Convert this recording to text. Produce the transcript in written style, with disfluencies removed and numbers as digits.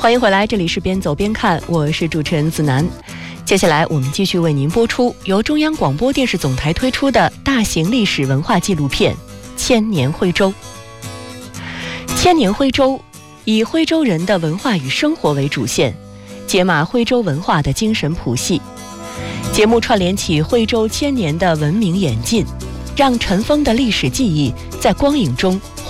欢迎回来，这里是边走边看，我是主持人子楠。接下来我们继续为您播出由中央广播电视总台推出的大型历史文化纪录片《千年徽州》。千年徽州以徽州人的文化与生活为主线，解码徽州文化的精神谱系。节目串联起徽州千年的文明演进，让尘封的历史记忆在光影中